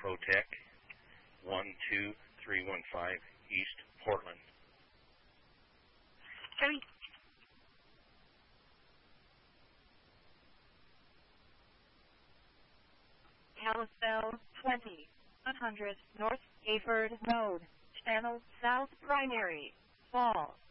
Protec, 12315 East Portland. Cody. Kalispell 20, 100 North Hayford Road, Channel South Primary, Fall.